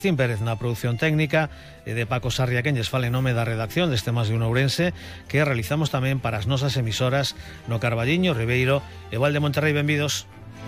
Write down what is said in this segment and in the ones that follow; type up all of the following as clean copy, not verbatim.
Tim Pérez na produción técnica e de Paco Sarria quen lles fala en nome da redacción deste Más de un Ourense que realizamos tamén para as nosas emisoras no Carballiño, Ribeiro e Val de Monterrei. Benvidos.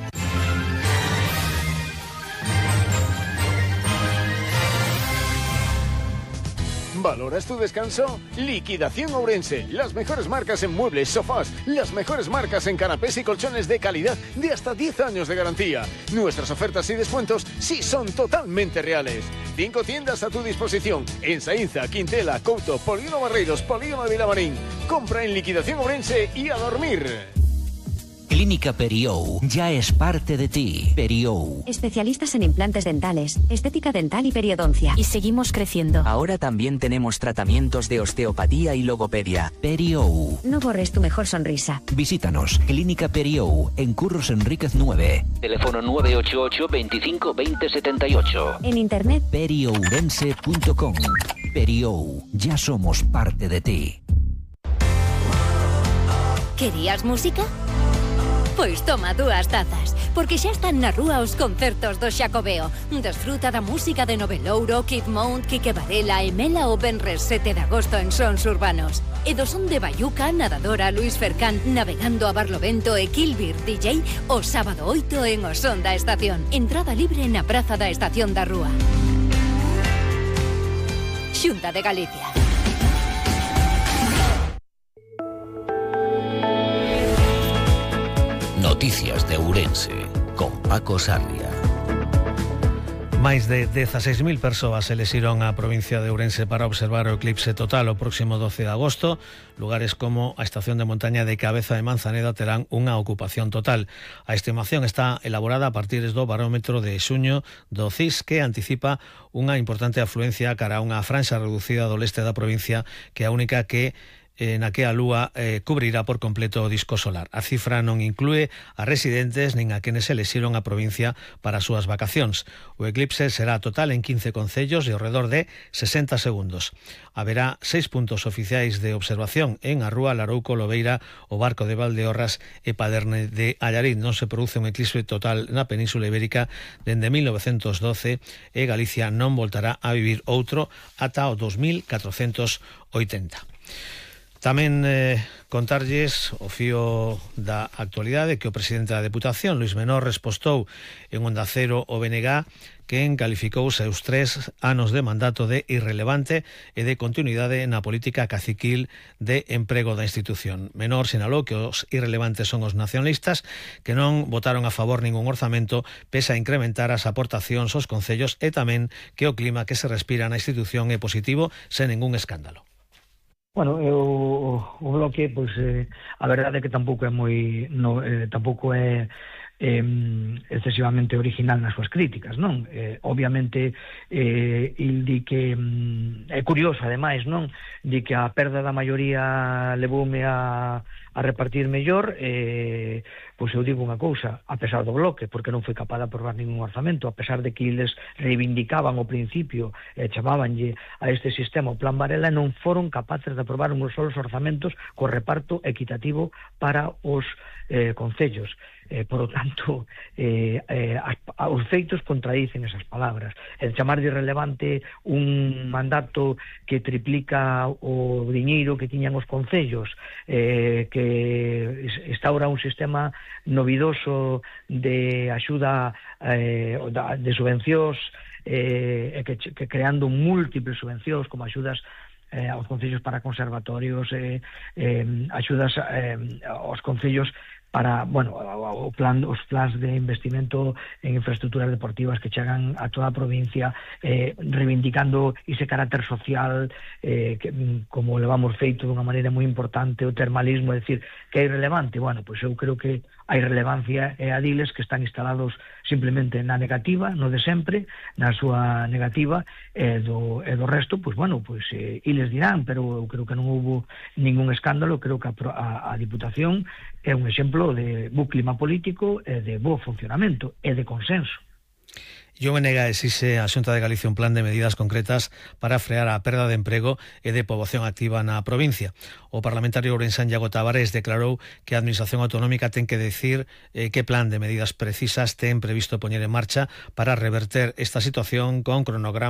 ¿Valoras tu descanso? Liquidación Ourense. Las mejores marcas en muebles, sofás, las mejores marcas en canapés y colchones de calidad de hasta 10 años de garantía. Nuestras ofertas y descuentos sí son totalmente reales. 5 tiendas a tu disposición en Saínza, Quintela, Couto, Polígono Barreiros, Polígono de Vilamarín. Compra en Liquidación Ourense y a dormir. Clínica Periou ya es parte de ti. Periou. Especialistas en implantes dentales, estética dental y periodoncia. Y seguimos creciendo. Ahora también tenemos tratamientos de osteopatía y logopedia. Periou. No borres tu mejor sonrisa. Visítanos. Clínica Periou en Curros Enríquez 9. Teléfono 988 25 20 78. En internet periourense.com. Periou. Ya somos parte de ti. Querías música? Pois toma 2 tazas, porque xa están na rúa os concertos do Xacobeo. Desfruta da música de Novelouro, Kid Mount, Quique Varela e Mela o venres 7 de agosto en Sons Urbanos. E do son de Bayuca, Nadadora, Luis Fercán, Navegando a Barlovento e Kilbir DJ o sábado 8 en o Son da Estación. Entrada libre na Praza da Estación da Rúa. Xunta de Galicia. Noticias de Ourense con Paco Sarria. Máis de 16.000 persoas elixiron a provincia de Ourense para observar o eclipse total o próximo 12 de agosto. Lugares como a estación de montaña de Cabeza de Manzaneda terán unha ocupación total. A estimación está elaborada a partir do barómetro de xuño do CIS, que anticipa unha importante afluencia cara a unha franxa reducida do leste da provincia, que é a única que na que a lúa cubrirá por completo o disco solar. A cifra non inclúe a residentes nin a quenes elixiron a provincia para as súas vacacións. O eclipse será total en 15 concellos e ao redor de 60 segundos. Haberá 6 puntos oficiais de observación en a Rúa, Larouco, Lobeira, o Barco de Valdeorras e Paderne de Allariz. Non se produce un eclipse total na Península Ibérica dende 1912 e Galicia non voltará a vivir outro ata o 2480. Tamén contarlles o fío da actualidade que o presidente da Deputación, Luís Menor, respostou en Onda Cero o BNG, quen calificou seus 3 anos de mandato de irrelevante e de continuidade na política caciquil de emprego da institución. Menor sinalou que os irrelevantes son os nacionalistas, que non votaron a favor ningún orzamento pese a incrementar as aportacións aos concellos, e tamén que o clima que se respira na institución é positivo sen ningún escándalo. Bueno, o bloque, pois, a verdade é que tampouco é tampouco é excesivamente original nas súas críticas, non? Obviamente, il di que é curioso, ademais, non? Di que a perda da maioría levoume a repartir mellor. Pois eu digo unha cousa, a pesar do bloque, porque non foi capaz de aprobar ningún orzamento, a pesar de que eles reivindicaban ao principio, chamábanlle a este sistema o Plan Varela, non foron capaces de aprobar uns solos orzamentos co reparto equitativo para os concellos. Por lo tanto, os feitos contradicen esas palabras. El chamar de irrelevante un mandato que triplica o diñeiro que tiñan os concellos, que instaura un sistema novidoso de axuda de subvencións, que creando múltiples subvencións como axudas aos concellos para conservatorios, axudas aos concellos para, bueno, os plans de investimento en infraestructuras deportivas que chegan a toda a provincia, reivindicando ese carácter social, que, como levamos feito dunha maneira moi importante, o termalismo, é dicir, que é irrelevante. Bueno, pois eu creo que a irrelevancia é a diles que están instalados simplemente na negativa, no de sempre, na súa negativa, e do resto, pois, bueno, pois, eles dirán, pero eu creo que non houbo ningún escándalo. Creo que a Diputación é un exemplo de bo clima político e de bo funcionamento e de consenso. E o BNG exixe a Xunta de Galicia un plan de medidas concretas para frear a perda de emprego e de poboación activa na provincia. O parlamentario ourensán Iago Tavares declarou que a Administración Autonómica ten que decir que plan de medidas precisas ten previsto poñer en marcha para reverter esta situación con cronograma